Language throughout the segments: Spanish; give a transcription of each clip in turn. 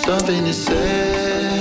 Something is said.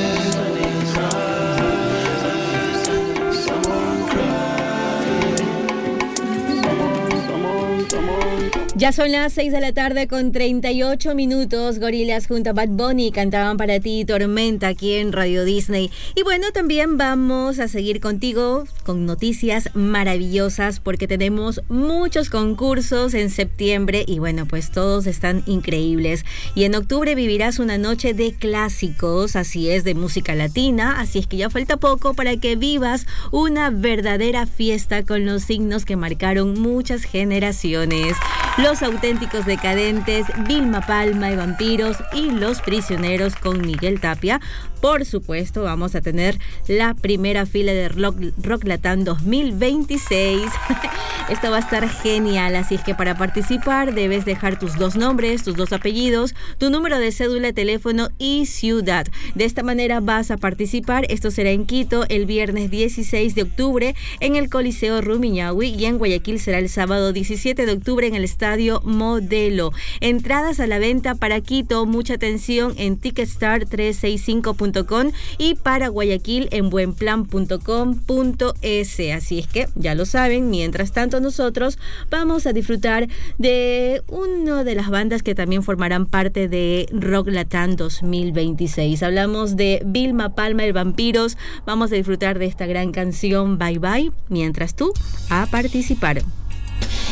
Ya son las 6 de la tarde con 38 minutos. Gorillaz junto a Bad Bunny cantaban para ti Tormenta aquí en Radio Disney. Y bueno, también vamos a seguir contigo con noticias maravillosas porque tenemos muchos concursos en septiembre y bueno, pues todos están increíbles. Y en octubre vivirás una noche de clásicos, así es, de música latina, así es que ya falta poco para que vivas una verdadera fiesta con los signos que marcaron muchas generaciones. Los Auténticos Decadentes, Vilma Palma y Vampiros y Los Prisioneros con Miguel Tapia. Por supuesto, vamos a tener la primera fila de Rock Latam 2026. Esto va a estar genial, así es que para participar debes dejar tus 2 nombres, tus 2 apellidos, tu número de cédula, teléfono y ciudad. De esta manera vas a participar. Esto será en Quito el viernes 16 de octubre en el Coliseo Rumiñahui y en Guayaquil será el sábado 17 de octubre en el Estadio Modelo. Entradas a la venta para Quito, mucha atención en Ticketstar365.com y para Guayaquil en buenplan.com.es. Así es que ya lo saben. Mientras tanto, nosotros vamos a disfrutar de una de las bandas que también formarán parte de Rock Latam 2026. Hablamos de Vilma Palma y Vampiros. Vamos a disfrutar de esta gran canción Bye Bye. Mientras tú, a participar.